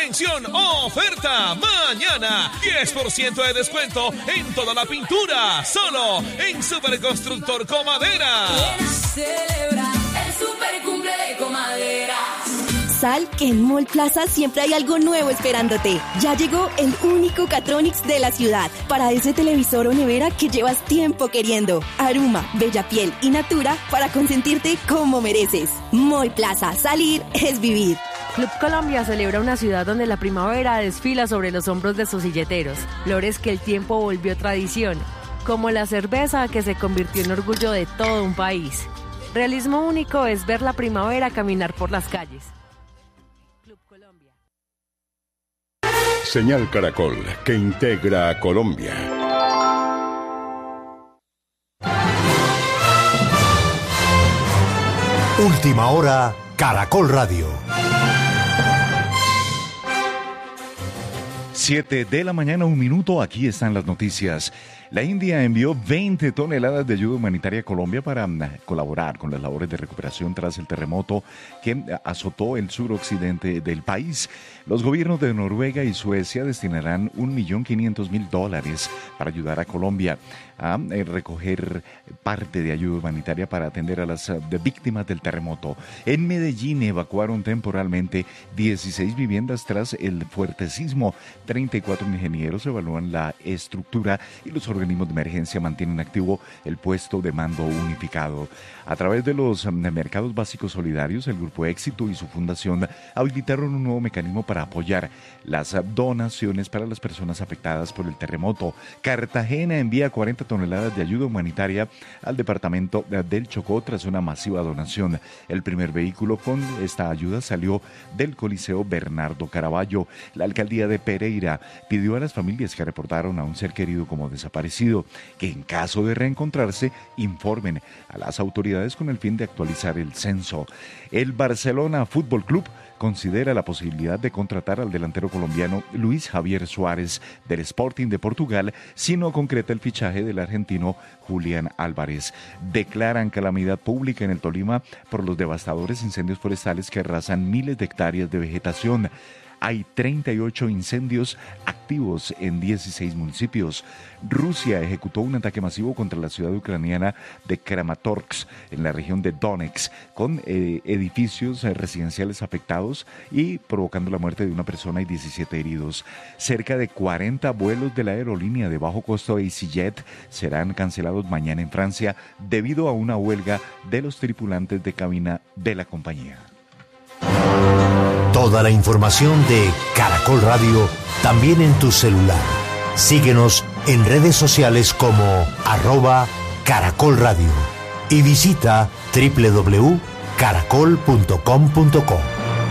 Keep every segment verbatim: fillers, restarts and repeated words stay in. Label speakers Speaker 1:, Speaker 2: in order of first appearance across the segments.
Speaker 1: ¡Atención! ¡Oferta! ¡Mañana! diez por ciento de descuento en toda la pintura. Solo en Superconstructor Comadera.
Speaker 2: Celebra el super cumple de Comadera.
Speaker 3: Sal que en Mall Plaza siempre hay algo nuevo esperándote. Ya llegó el único Catronics de la ciudad para ese televisor o nevera que llevas tiempo queriendo. Aruma, Bella Piel y Natura para consentirte como mereces. Mall Plaza, salir es vivir.
Speaker 4: Club Colombia celebra una ciudad donde la primavera desfila sobre los hombros de sus silleteros, flores que el tiempo volvió tradición, como la cerveza que se convirtió en orgullo de todo un país. Realismo único es ver la primavera caminar por las calles. Club Colombia.
Speaker 5: Señal Caracol, que integra a Colombia.
Speaker 6: Última hora, Caracol Radio.
Speaker 7: Siete de la mañana, un minuto, aquí están las noticias. La India envió veinte toneladas de ayuda humanitaria a Colombia para colaborar con las labores de recuperación tras el terremoto que azotó el suroccidente del país. Los gobiernos de Noruega y Suecia destinarán un millón quinientos mil dólares para ayudar a Colombia a recoger parte de ayuda humanitaria para atender a las víctimas del terremoto. En Medellín evacuaron temporalmente dieciséis viviendas tras el fuerte sismo. treinta y cuatro ingenieros evalúan la estructura y los organismos de emergencia mantienen activo el puesto de mando unificado. A través de los mercados básicos solidarios, el Grupo Éxito y su fundación habilitaron un nuevo mecanismo para apoyar las donaciones para las personas afectadas por el terremoto. Cartagena envía cuarenta toneladas de ayuda humanitaria al departamento del Chocó tras una masiva donación. El primer vehículo con esta ayuda salió del Coliseo Bernardo Caraballo. La alcaldía de Pereira pidió a las familias que reportaron a un ser querido como desaparecido que en caso de reencontrarse informen a las autoridades con el fin de actualizar el censo. El Barcelona Fútbol Club considera la posibilidad de contratar al delantero colombiano Luis Javier Suárez del Sporting de Portugal si no concreta el fichaje del argentino Julián Álvarez. Declaran calamidad pública en el Tolima por los devastadores incendios forestales que arrasan miles de hectáreas de vegetación. Hay treinta y ocho incendios activos en dieciséis municipios. Rusia ejecutó un ataque masivo contra la ciudad ucraniana de Kramatorsk, en la región de Donetsk, con eh, edificios eh, residenciales afectados y provocando la muerte de una persona y diecisiete heridos. Cerca de cuarenta vuelos de la aerolínea de bajo costo EasyJet serán cancelados mañana en Francia debido a una huelga de los tripulantes de cabina de la compañía.
Speaker 6: Toda la información de Caracol Radio también en tu celular. Síguenos en redes sociales como arroba Caracol Radio y visita doble u doble u doble u punto caracol punto com punto co.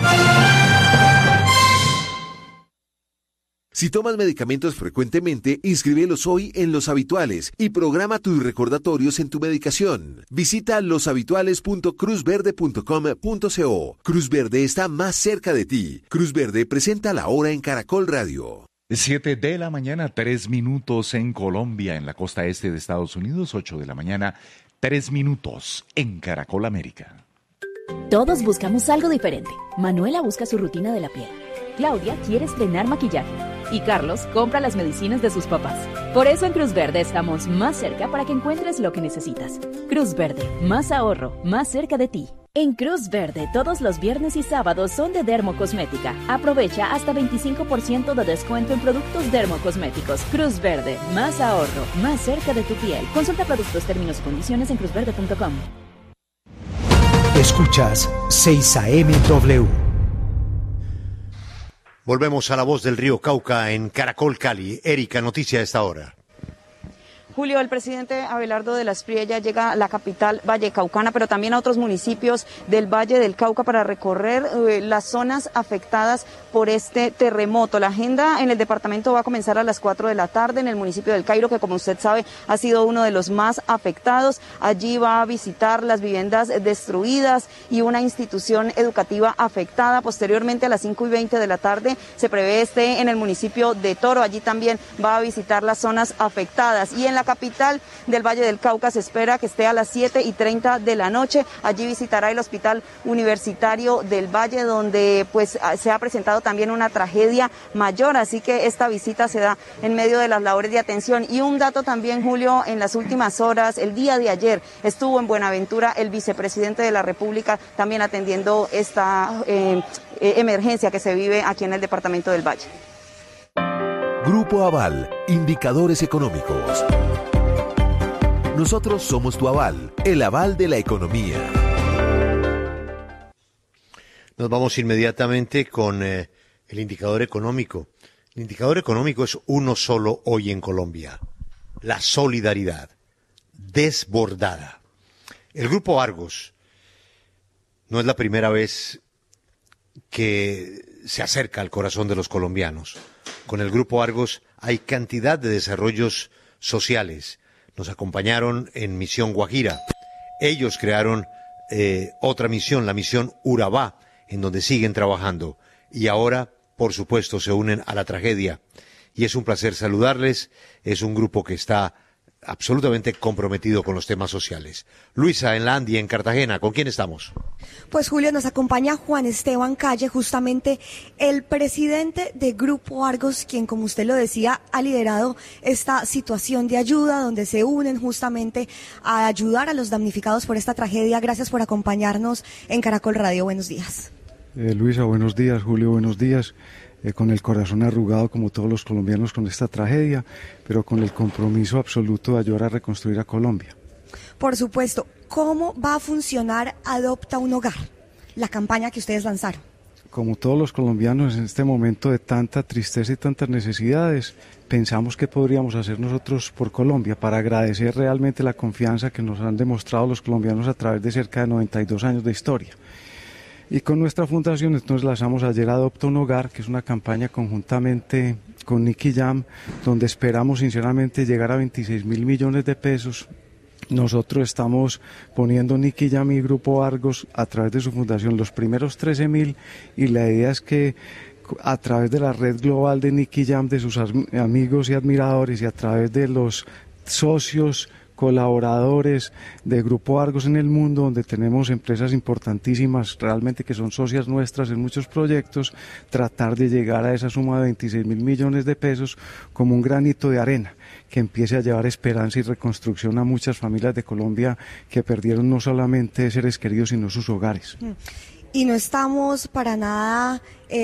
Speaker 8: Si tomas medicamentos frecuentemente, inscríbelos hoy en Los Habituales y programa tus recordatorios en tu medicación. Visita los habituales punto cruz verde punto com punto co. Cruz Verde está más cerca de ti. Cruz Verde presenta la hora en Caracol Radio.
Speaker 7: Siete de la mañana, tres minutos en Colombia, en la costa este de Estados Unidos. Ocho de la mañana, tres minutos en Caracol América.
Speaker 9: Todos buscamos algo diferente. Manuela busca su rutina de la piel. Claudia quiere estrenar maquillaje. Y Carlos compra las medicinas de sus papás. Por eso en Cruz Verde estamos más cerca para que encuentres lo que necesitas. Cruz Verde, más ahorro, más cerca de ti. En Cruz Verde, todos los viernes y sábados son de Dermocosmética. Aprovecha hasta veinticinco por ciento de descuento en productos dermocosméticos. Cruz Verde, más ahorro, más cerca de tu piel. Consulta productos, términos y condiciones en cruz verde punto com.
Speaker 6: Escuchas seis A M W.
Speaker 10: Volvemos a La Voz del Río Cauca en Caracol Cali. Erika, noticia a esta hora.
Speaker 11: Julio, el presidente Abelardo de la Espriella llega a la capital vallecaucana, pero también a otros municipios del Valle del Cauca para recorrer eh, las zonas afectadas por este terremoto. La agenda en el departamento va a comenzar a las cuatro de la tarde en el municipio del Cairo, que como usted sabe ha sido uno de los más afectados. Allí va a visitar las viviendas destruidas y una institución educativa afectada. Posteriormente a las cinco y veinte de la tarde se prevé esté en el municipio de Toro. Allí también va a visitar las zonas afectadas. Y en la capital del Valle del Cauca se espera que esté a las siete y treinta de la noche. Allí visitará el Hospital Universitario del Valle, donde pues se ha presentado también una tragedia mayor, así que esta visita se da en medio de las labores de atención. Y un dato también, Julio, en las últimas horas, el día de ayer estuvo en Buenaventura el vicepresidente de la República también atendiendo esta eh, eh, emergencia que se vive aquí en el departamento del Valle.
Speaker 8: Grupo Aval, indicadores económicos. Nosotros somos tu aval, el aval de la economía.
Speaker 10: Nos vamos inmediatamente con eh, el indicador económico. El indicador económico es uno solo hoy en Colombia: la solidaridad desbordada. El Grupo Argos no es la primera vez que se acerca al corazón de los colombianos. Con el Grupo Argos hay cantidad de desarrollos sociales. Nos acompañaron en Misión Guajira. Ellos crearon eh, otra misión, la misión Urabá, en donde siguen trabajando. Y ahora, por supuesto, se unen a la tragedia. Y es un placer saludarles. Es un grupo que está absolutamente comprometido con los temas sociales. Luisa, en la Andi, en Cartagena, ¿con quién estamos?
Speaker 12: Pues Julio, nos acompaña Juan Esteban Calle, justamente el presidente de Grupo Argos, quien, como usted lo decía, ha liderado esta situación de ayuda, donde se unen justamente a ayudar a los damnificados por esta tragedia. Gracias por acompañarnos en Caracol Radio. Buenos días.
Speaker 13: Eh, Luisa, buenos días. Julio, buenos días. Eh, con el corazón arrugado como todos los colombianos con esta tragedia, pero con el compromiso absoluto de ayudar a reconstruir a Colombia.
Speaker 12: Por supuesto. ¿Cómo va a funcionar Adopta un Hogar, la campaña que ustedes lanzaron?
Speaker 13: Como todos los colombianos en este momento de tanta tristeza y tantas necesidades, pensamos qué podríamos hacer nosotros por Colombia para agradecer realmente la confianza que nos han demostrado los colombianos a través de cerca de noventa y dos años de historia. Y con nuestra fundación entonces lanzamos ayer Adopta un Hogar, que es una campaña conjuntamente con Nicky Jam, donde esperamos sinceramente llegar a veintiséis mil millones de pesos. Nosotros estamos poniendo Nicky Jam y Grupo Argos a través de su fundación los primeros trece mil, y la idea es que a través de la red global de Nicky Jam, de sus amigos y admiradores, y a través de los socios, colaboradores de Grupo Argos en el mundo, donde tenemos empresas importantísimas realmente que son socias nuestras en muchos proyectos, tratar de llegar a esa suma de veintiséis mil millones de pesos como un granito de arena que empiece a llevar esperanza y reconstrucción a muchas familias de Colombia que perdieron no solamente seres queridos sino sus hogares.
Speaker 12: Y no estamos para nada,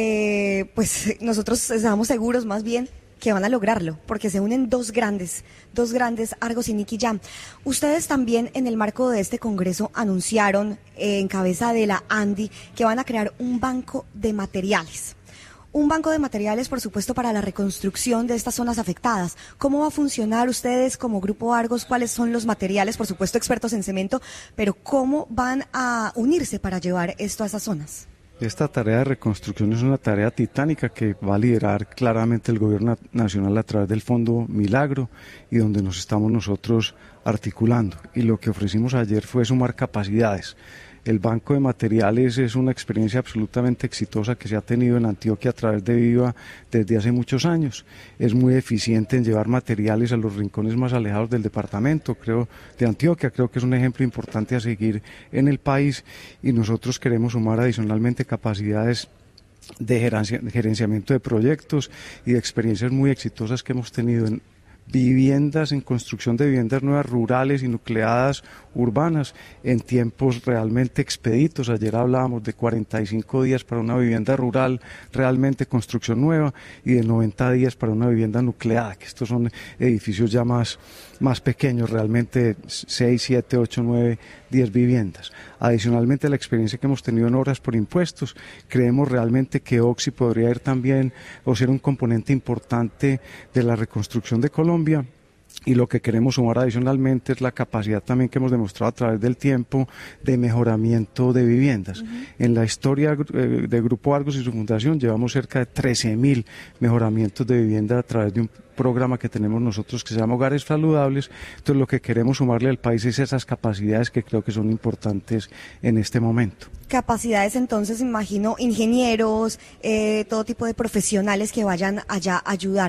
Speaker 12: eh, pues nosotros estamos seguros más bien que van a lograrlo, porque se unen dos grandes, dos grandes, Argos y Nicky Jam. Ustedes también en el marco de este congreso anunciaron eh, en cabeza de la Andi que van a crear un banco de materiales. Un banco de materiales, por supuesto, para la reconstrucción de estas zonas afectadas. ¿Cómo va a funcionar ustedes como Grupo Argos? ¿Cuáles son los materiales? Por supuesto, expertos en cemento, pero ¿cómo van a unirse para llevar esto a esas zonas?
Speaker 13: Esta tarea de reconstrucción es una tarea titánica que va a liderar claramente el gobierno nacional a través del Fondo Milagro, y donde nos estamos nosotros articulando. Y lo que ofrecimos ayer fue sumar capacidades. El Banco de Materiales es una experiencia absolutamente exitosa que se ha tenido en Antioquia a través de Viva desde hace muchos años. Es muy eficiente en llevar materiales a los rincones más alejados del departamento, creo, de Antioquia. Creo que es un ejemplo importante a seguir en el país, y nosotros queremos sumar adicionalmente capacidades de gerenciamiento de proyectos y de experiencias muy exitosas que hemos tenido en viviendas, en construcción de viviendas nuevas, rurales y nucleadas urbanas, en tiempos realmente expeditos. Ayer hablábamos de cuarenta y cinco días para una vivienda rural, realmente construcción nueva, y de noventa días para una vivienda nucleada, que estos son edificios ya más, más pequeños, realmente seis, siete, ocho, nueve, diez viviendas. Adicionalmente a la experiencia que hemos tenido en obras por impuestos, creemos realmente que Oxy podría ir también o ser un componente importante de la reconstrucción de Colombia. Y lo que queremos sumar adicionalmente es la capacidad también que hemos demostrado a través del tiempo de mejoramiento de viviendas. Uh-huh. En la historia de Grupo Argos y su fundación llevamos cerca de trece mil mejoramientos de vivienda a través de un programa que tenemos nosotros que se llama Hogares Saludables. Entonces lo que queremos sumarle al país es esas capacidades que creo que son importantes en este momento.
Speaker 12: Capacidades, entonces, imagino, ingenieros, eh, todo tipo de profesionales que vayan allá a ayudar.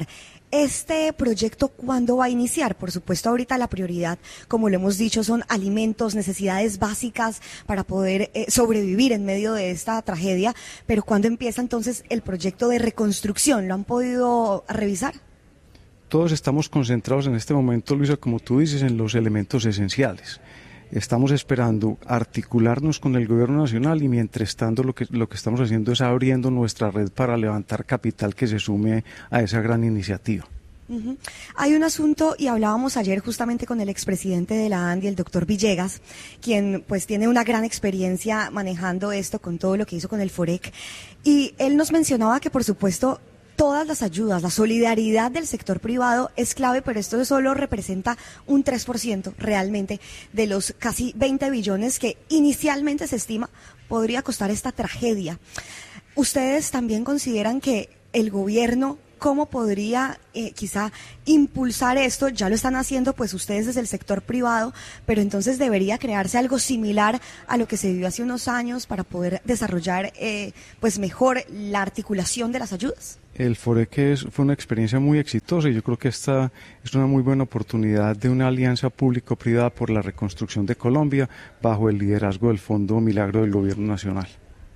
Speaker 12: ¿Este proyecto cuándo va a iniciar? Por supuesto, ahorita la prioridad, como lo hemos dicho, son alimentos, necesidades básicas para poder eh, sobrevivir en medio de esta tragedia, pero ¿cuándo empieza entonces el proyecto de reconstrucción? ¿Lo han podido revisar?
Speaker 13: Todos estamos concentrados en este momento, Luisa, como tú dices, en los elementos esenciales. Estamos esperando articularnos con el gobierno nacional y mientras tanto lo que, lo que estamos haciendo es abriendo nuestra red para levantar capital que se sume a esa gran iniciativa.
Speaker 12: Uh-huh. Hay un asunto, y hablábamos ayer justamente con el expresidente de la ANDI, el doctor Villegas, quien pues tiene una gran experiencia manejando esto con todo lo que hizo con el FOREC, y él nos mencionaba que por supuesto todas las ayudas, la solidaridad del sector privado es clave, pero esto solo representa un tres por ciento realmente de los casi veinte billones que inicialmente se estima podría costar esta tragedia. ¿Ustedes también consideran que el gobierno, cómo podría eh, quizá impulsar esto? Ya lo están haciendo pues ustedes desde el sector privado, pero entonces debería crearse algo similar a lo que se vivió hace unos años para poder desarrollar eh, pues mejor la articulación de las ayudas.
Speaker 13: El FOREC es, fue una experiencia muy exitosa y yo creo que esta es una muy buena oportunidad de una alianza público-privada por la reconstrucción de Colombia bajo el liderazgo del Fondo Milagro del Gobierno Nacional.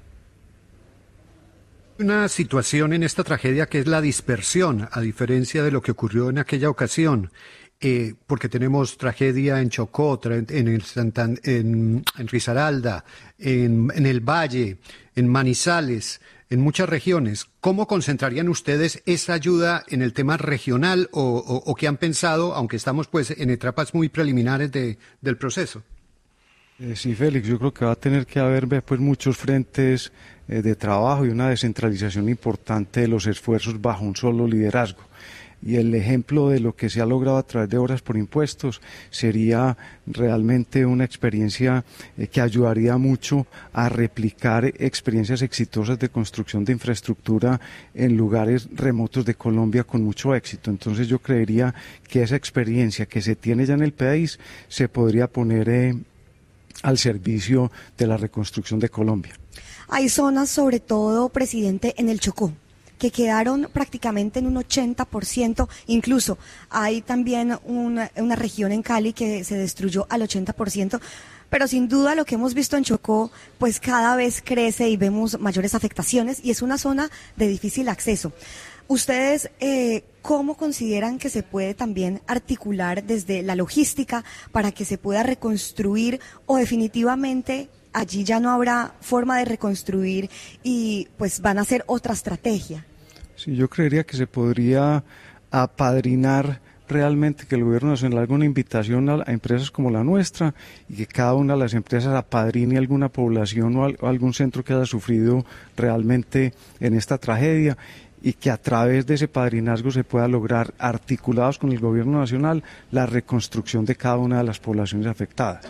Speaker 14: Una situación en esta tragedia que es la dispersión, a diferencia de lo que ocurrió en aquella ocasión, eh, porque tenemos tragedia en Chocó, en, el Santan, en, en Risaralda, en, en el Valle, en Manizales, en muchas regiones. ¿Cómo concentrarían ustedes esa ayuda en el tema regional o, o, o qué han pensado, aunque estamos pues en etapas muy preliminares de, del proceso?
Speaker 13: Eh, sí, Félix, yo creo que va a tener que haber pues muchos frentes eh, de trabajo y una descentralización importante de los esfuerzos bajo un solo liderazgo. Y el ejemplo de lo que se ha logrado a través de Obras por Impuestos sería realmente una experiencia eh, que ayudaría mucho a replicar experiencias exitosas de construcción de infraestructura en lugares remotos de Colombia con mucho éxito. Entonces yo creería que esa experiencia que se tiene ya en el país se podría poner eh, al servicio de la reconstrucción de Colombia.
Speaker 12: Hay zonas, sobre todo, presidente, en el Chocó, que quedaron prácticamente en un ochenta por ciento, incluso hay también una, una región en Cali que se destruyó al ochenta por ciento, pero sin duda lo que hemos visto en Chocó pues cada vez crece y vemos mayores afectaciones y es una zona de difícil acceso. ¿Ustedes eh, cómo consideran que se puede también articular desde la logística para que se pueda reconstruir o definitivamente allí ya no habrá forma de reconstruir y pues van a hacer otra estrategia?
Speaker 13: Sí, yo creería que se podría apadrinar realmente, que el gobierno nacional haga una invitación a, a empresas como la nuestra y que cada una de las empresas apadrine alguna población o, al, o algún centro que haya sufrido realmente en esta tragedia y que a través de ese padrinazgo se pueda lograr, articulados con el gobierno nacional, la reconstrucción de cada una de las poblaciones afectadas.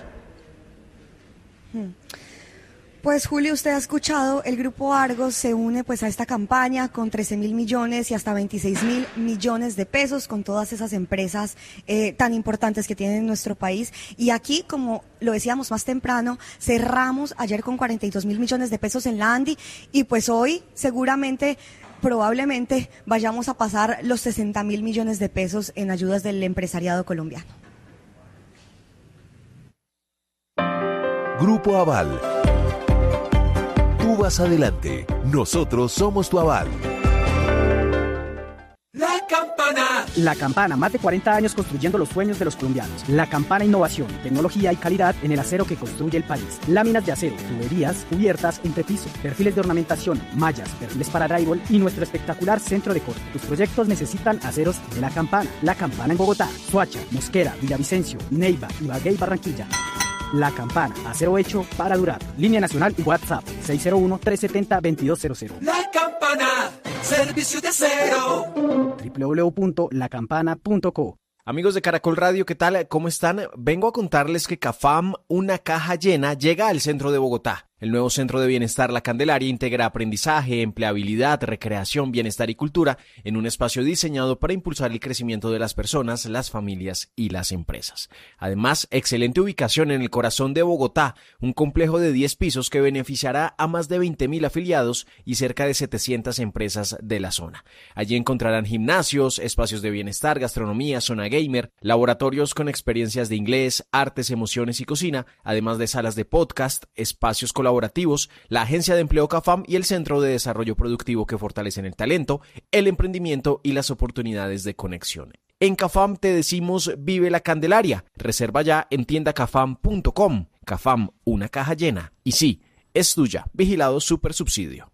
Speaker 12: Pues Julio, usted ha escuchado, el Grupo Argos se une pues a esta campaña con trece mil millones y hasta veintiséis mil millones de pesos con todas esas empresas eh, tan importantes que tiene nuestro país. Y aquí, como lo decíamos más temprano, cerramos ayer con cuarenta y dos mil millones de pesos en la ANDI y pues hoy seguramente, probablemente vayamos a pasar los sesenta mil millones de pesos en ayudas del empresariado colombiano.
Speaker 8: Grupo Aval. Tú vas adelante, nosotros somos tu aval.
Speaker 15: La Campana. La Campana, más de cuarenta años construyendo los sueños de los colombianos. La Campana, innovación, tecnología y calidad en el acero que construye el país. Láminas de acero, tuberías, cubiertas, entrepiso, perfiles de ornamentación, mallas, perfiles para drywall y nuestro espectacular centro de corte. Tus proyectos necesitan aceros de La Campana. La Campana en Bogotá, Soacha, Mosquera, Villavicencio, Neiva, Ibagué y Barranquilla. La Campana, acero hecho para durar. Línea nacional y WhatsApp seis cero uno, tres siete cero, dos dos cero cero.
Speaker 2: La Campana, servicio de acero.
Speaker 15: doble u doble u doble u punto la campana punto co.
Speaker 16: Amigos de Caracol Radio, ¿qué tal? ¿Cómo están? Vengo a contarles que Cafam, una caja llena, llega al centro de Bogotá. El nuevo Centro de Bienestar La Candelaria integra aprendizaje, empleabilidad, recreación, bienestar y cultura en un espacio diseñado para impulsar el crecimiento de las personas, las familias y las empresas. Además, excelente ubicación en el corazón de Bogotá, un complejo de diez pisos que beneficiará a más de veinte mil afiliados y cerca de setecientas empresas de la zona. Allí encontrarán gimnasios, espacios de bienestar, gastronomía, zona gamer, laboratorios con experiencias de inglés, artes, emociones y cocina, además de salas de podcast, espacios colaborativos, la Agencia de Empleo CAFAM y el Centro de Desarrollo Productivo que fortalecen el talento, el emprendimiento y las oportunidades de conexión. En CAFAM te decimos vive la Candelaria. Reserva ya en tienda cafam punto com. CAFAM, una caja llena. Y sí, es tuya. Vigilado Supersubsidio.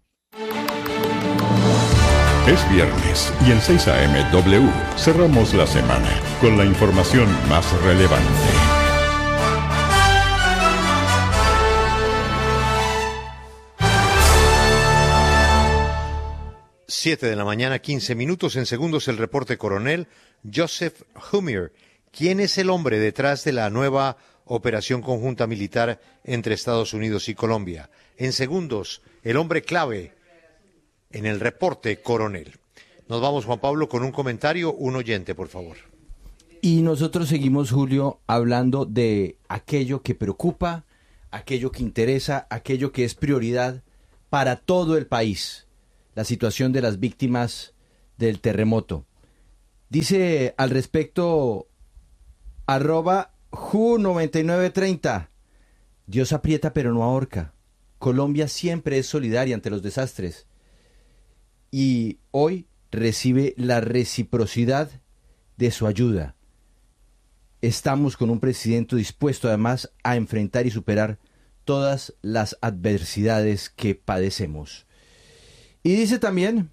Speaker 5: Es viernes y en seis A M W cerramos la semana con la información más relevante.
Speaker 10: Siete de la mañana, quince minutos. En segundos el reporte coronel Joseph Hummer. ¿Quién es el hombre detrás de la nueva operación conjunta militar entre Estados Unidos y Colombia? En segundos, el hombre clave en el reporte coronel. Nos vamos, Juan Pablo, con un comentario. Un oyente, por favor.
Speaker 17: Y nosotros seguimos, Julio, hablando de aquello que preocupa, aquello que interesa, aquello que es prioridad para todo el país. La situación de las víctimas del terremoto. Dice al respecto, arroba Ju noventa y nueve treinta. Dios aprieta pero no ahorca. Colombia siempre es solidaria ante los desastres. Y hoy recibe la reciprocidad de su ayuda. Estamos con un presidente dispuesto además a enfrentar y superar todas las adversidades que padecemos. Y dice también,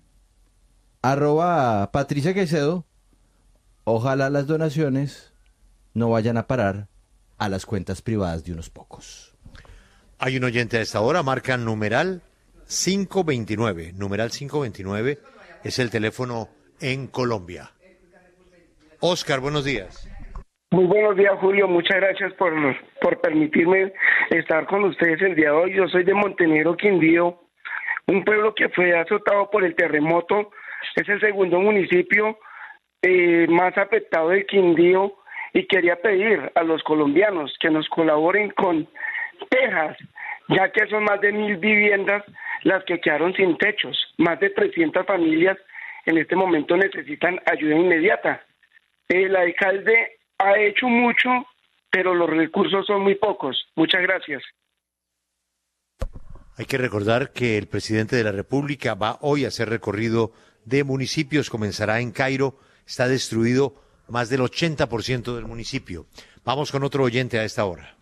Speaker 17: arroba Patricia Caicedo, ojalá las donaciones no vayan a parar a las cuentas privadas de unos pocos.
Speaker 10: Hay un oyente a esta hora, marca numeral cinco veintinueve. Numeral cinco veintinueve es el teléfono en Colombia. Oscar, buenos días.
Speaker 18: Muy buenos días, Julio. Muchas gracias por, por permitirme estar con ustedes el día de hoy. Yo soy de Montenegro, Quindío, un pueblo que fue azotado por el terremoto. Es el segundo municipio eh, más afectado del Quindío y quería pedir a los colombianos que nos colaboren con tejas, ya que son más de mil viviendas las que quedaron sin techos. Más de trescientas familias en este momento necesitan ayuda inmediata. El alcalde ha hecho mucho, pero los recursos son muy pocos. Muchas gracias.
Speaker 10: Hay que recordar que el presidente de la República va hoy a hacer recorrido de municipios, comenzará en Cairo, está destruido más del ochenta por ciento del municipio. Vamos con otro oyente a esta hora.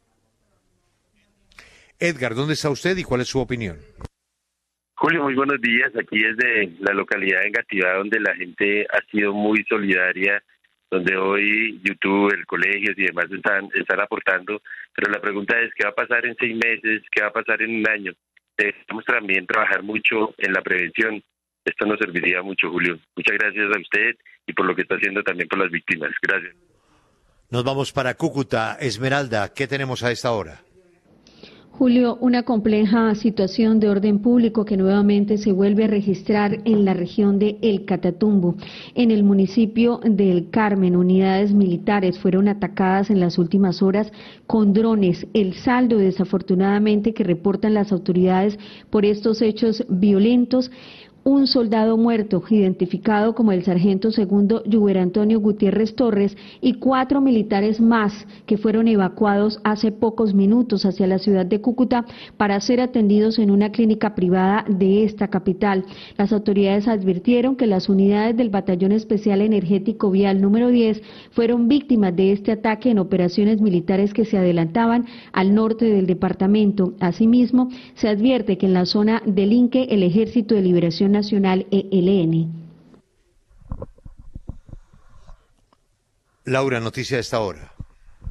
Speaker 10: Edgar, ¿dónde está usted y cuál es su opinión?
Speaker 19: Julio, muy buenos días. Aquí desde la localidad de Engativá, donde la gente ha sido muy solidaria, donde hoy YouTube, el colegio y demás están, están aportando, pero la pregunta es, ¿qué va a pasar en seis meses? ¿Qué va a pasar en un año? Debemos también trabajar mucho en la prevención. Esto nos serviría mucho, Julio. Muchas gracias a usted y por lo que está haciendo también por las víctimas. Gracias.
Speaker 10: Nos vamos para Cúcuta. Esmeralda, ¿qué tenemos a esta hora?
Speaker 20: Julio, una compleja situación de orden público que nuevamente se vuelve a registrar en la región de El Catatumbo. En el municipio del Carmen, unidades militares fueron atacadas en las últimas horas con drones. El saldo, desafortunadamente, que reportan las autoridades por estos hechos violentos: un soldado muerto, identificado como el sargento segundo Yuber Antonio Gutiérrez Torres, y cuatro militares más que fueron evacuados hace pocos minutos hacia la ciudad de Cúcuta para ser atendidos en una clínica privada de esta capital. Las autoridades advirtieron que las unidades del Batallón Especial Energético Vial número diez fueron víctimas de este ataque en operaciones militares que se adelantaban al norte del departamento. Asimismo, se advierte que en la zona delinque el Ejército de Liberación Nacional E L N.
Speaker 10: Laura, noticia de esta hora.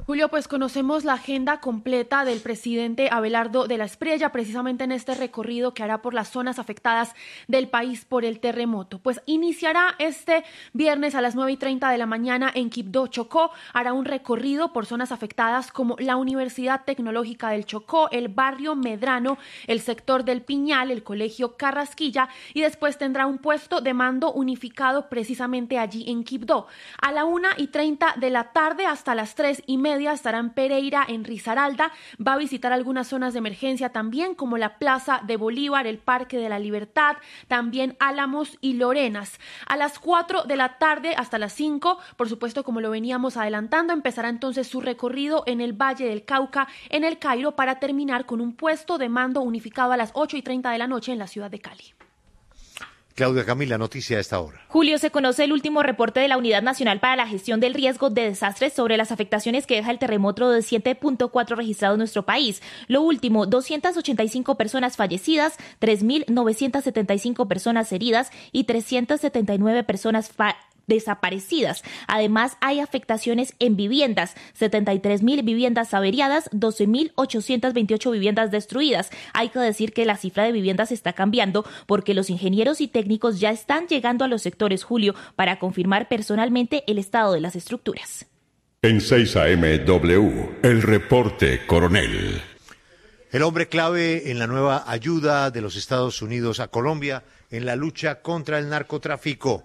Speaker 21: Julio, pues conocemos la agenda completa del presidente Abelardo de la Espriella, precisamente en este recorrido que hará por las zonas afectadas del país por el terremoto. Pues iniciará este viernes a las nueve y treinta de la mañana en Quibdó, Chocó. Hará un recorrido por zonas afectadas como la Universidad Tecnológica del Chocó, el barrio Medrano, el sector del Piñal, el Colegio Carrasquilla, y después tendrá un puesto de mando unificado precisamente allí en Quibdó. A la una y treinta de la tarde hasta las tres y media estará en Pereira, en Risaralda. Va a visitar algunas zonas de emergencia también, como la Plaza de Bolívar, el Parque de la Libertad, también Álamos y Lorenas. A las cuatro de la tarde hasta las cinco, por supuesto, como lo veníamos adelantando, empezará entonces su recorrido en el Valle del Cauca, en el Cairo, para terminar con un puesto de mando unificado a las ocho y treinta de la noche en la ciudad de Cali.
Speaker 10: Claudia Camila, noticia a esta hora.
Speaker 22: Julio, se conoce el último reporte de la Unidad Nacional para la Gestión del Riesgo de Desastres sobre las afectaciones que deja el terremoto de siete punto cuatro registrado en nuestro país. Lo último, doscientas ochenta y cinco personas fallecidas, tres mil novecientas setenta y cinco personas heridas y trescientas setenta y nueve personas fa- desaparecidas. Además, hay afectaciones en viviendas, setenta y tres mil viviendas averiadas, doce mil ochocientas veintiocho viviendas destruidas. Hay que decir que la cifra de viviendas está cambiando porque los ingenieros y técnicos ya están llegando a los sectores, Julio, para confirmar personalmente el estado de las estructuras.
Speaker 5: En seis A M W, el reporte coronel.
Speaker 10: El hombre clave en la nueva ayuda de los Estados Unidos a Colombia en la lucha contra el narcotráfico.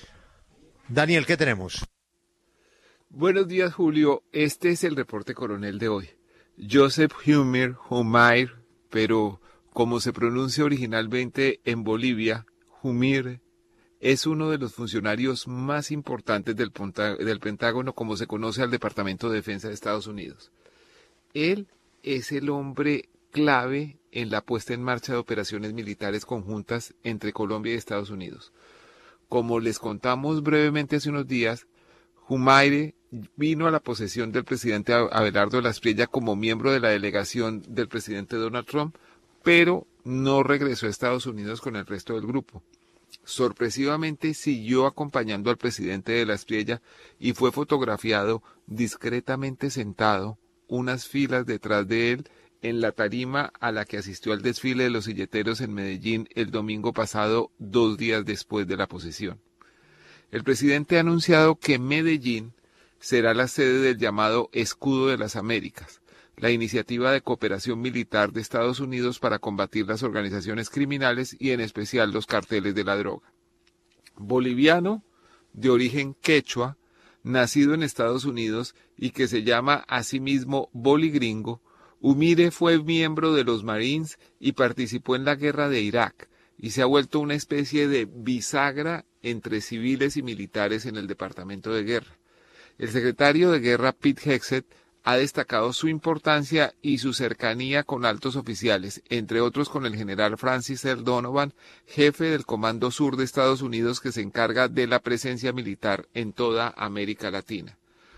Speaker 10: Daniel, ¿qué tenemos?
Speaker 23: Buenos días, Julio. Este es el reporte coronel de hoy. Joseph Humer, Humair, pero como se pronuncia originalmente en Bolivia, Humir, es uno de los funcionarios más importantes del, del Pentágono, como se conoce al Departamento de Defensa de Estados Unidos. Él es el hombre clave en la puesta en marcha de operaciones militares conjuntas entre Colombia y Estados Unidos. Como les contamos brevemente hace unos días, Humaire vino a la posesión del presidente Abelardo de la Espriella como miembro de la delegación del presidente Donald Trump, pero no regresó a Estados Unidos con el resto del grupo. Sorpresivamente siguió acompañando al presidente de la Espriella y fue fotografiado discretamente sentado unas filas detrás de él en la tarima a la que asistió al desfile de los silleteros en Medellín el domingo pasado, dos días después de la posesión. El presidente ha anunciado que Medellín será la sede del llamado Escudo de las Américas, la iniciativa de cooperación militar de Estados Unidos para combatir las organizaciones criminales y en especial los carteles de la droga. Boliviano, de origen quechua, nacido en Estados Unidos y que se llama a sí mismo Boligringo, Humire fue miembro de los Marines y participó en la guerra de Irak y se ha vuelto una especie de bisagra entre civiles y militares en el Departamento de Guerra. El secretario de Guerra Pete Hegseth ha destacado su importancia y su cercanía con altos oficiales, entre otros con el general Francis L. Donovan, jefe del Comando Sur de Estados Unidos que se encarga de la presencia militar en toda América Latina.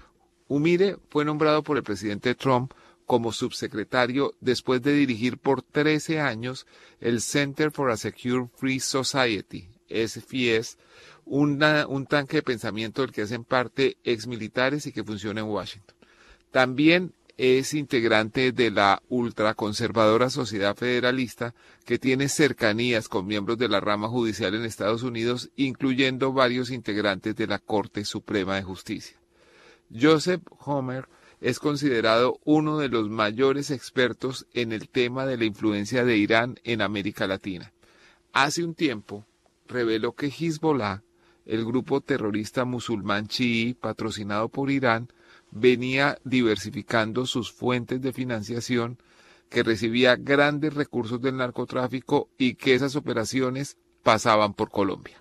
Speaker 23: Humire fue nombrado por el presidente Trump como subsecretario después de dirigir por trece años el Center for a Secure Free Society, S F S, una, un tanque de pensamiento del que hacen parte exmilitares y que funciona en Washington. También es integrante de la ultraconservadora Sociedad Federalista, que tiene cercanías con miembros de la rama judicial en Estados Unidos, incluyendo varios integrantes de la Corte Suprema de Justicia. Joseph Homer es considerado uno de los mayores expertos en el tema de la influencia de Irán en América Latina. Hace un tiempo reveló que Hezbollah, el grupo terrorista musulmán chií patrocinado por Irán, venía diversificando sus fuentes de financiación, que recibía grandes recursos del narcotráfico y que esas operaciones pasaban por Colombia.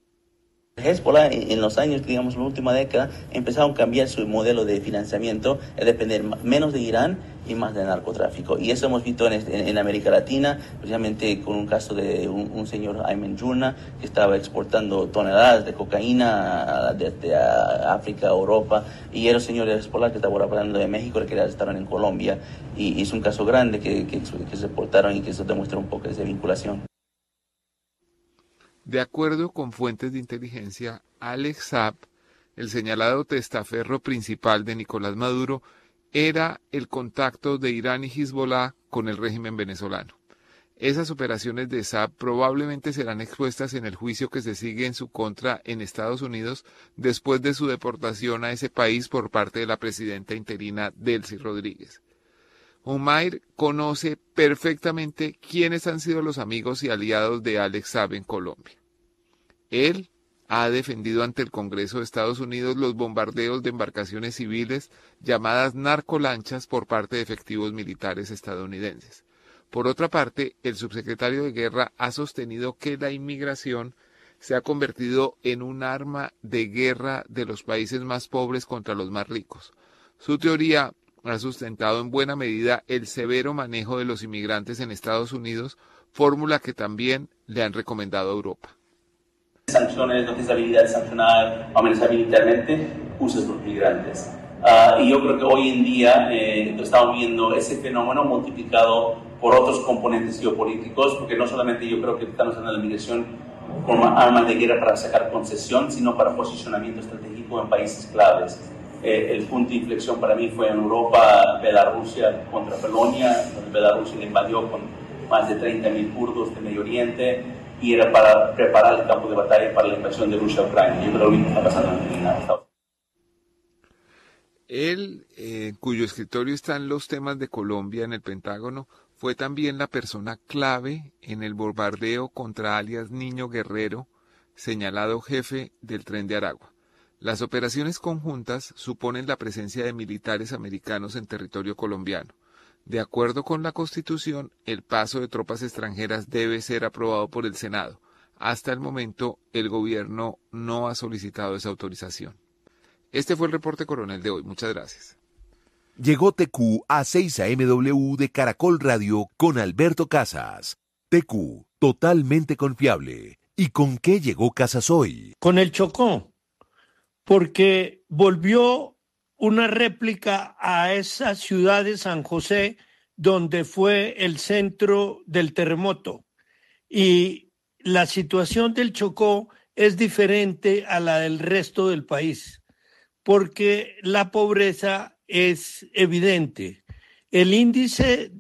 Speaker 24: Hezbollah en los años, digamos, la última década, empezaron a cambiar su modelo de financiamiento, a depender menos de Irán y más del narcotráfico. Y eso hemos visto en, en, en América Latina, precisamente con un caso de un, un señor Ayman Journa, que estaba exportando toneladas de cocaína desde África a Europa, y era el señor de Hezbollah que estaba hablando de México, que estaban en Colombia, y, y es un caso grande que, que, que se exportaron y que eso demuestra un poco de vinculación.
Speaker 23: De acuerdo con fuentes de inteligencia, Alex Saab, el señalado testaferro principal de Nicolás Maduro, era el contacto de Irán y Hezbollah con el régimen venezolano. Esas operaciones de S A P probablemente serán expuestas en el juicio que se sigue en su contra en Estados Unidos después de su deportación a ese país por parte de la presidenta interina Delcy Rodríguez. Humair conoce perfectamente quiénes han sido los amigos y aliados de Alex Saab en Colombia. Él ha defendido ante el Congreso de Estados Unidos los bombardeos de embarcaciones civiles llamadas narcolanchas por parte de efectivos militares estadounidenses. Por otra parte, el subsecretario de Guerra ha sostenido que la inmigración se ha convertido en un arma de guerra de los países más pobres contra los más ricos. Su teoría ha sustentado en buena medida el severo manejo de los inmigrantes en Estados Unidos, fórmula que también le han recomendado a Europa.
Speaker 24: Sanciones, no tienes habilidad de sancionar, amenazar militarmente, usas los migrantes. Uh, y yo creo que hoy en día eh, estamos viendo ese fenómeno multiplicado por otros componentes geopolíticos, porque no solamente yo creo que estamos usando la migración como arma de guerra para sacar concesión, sino para posicionamiento estratégico en países claves. Eh, el punto de inflexión para mí fue en Europa, Bielorrusia contra Polonia, donde Bielorrusia le invadió con más de treinta mil kurdos de Medio Oriente, y era para preparar el campo de batalla para la invasión de Rusia a Ucrania. Yo creo que está pasando en Estados Unidos.
Speaker 23: Él, eh, cuyo escritorio están los temas de Colombia en el Pentágono, fue también la persona clave en el bombardeo contra alias Niño Guerrero, señalado jefe del Tren de Aragua. Las operaciones conjuntas suponen la presencia de militares americanos en territorio colombiano. De acuerdo con la Constitución, el paso de tropas extranjeras debe ser aprobado por el Senado. Hasta el momento, el gobierno no ha solicitado esa autorización. Este fue el reporte coronel de hoy. Muchas gracias.
Speaker 8: Llegó T Q a seis A M W de Caracol Radio con Alberto Casas. T Q, totalmente confiable. ¿Y con qué llegó Casas hoy?
Speaker 1: Con el Chocó, porque volvió una réplica a esa ciudad de San José donde fue el centro del terremoto. Y la situación del Chocó es diferente a la del resto del país, porque la pobreza es evidente. El índice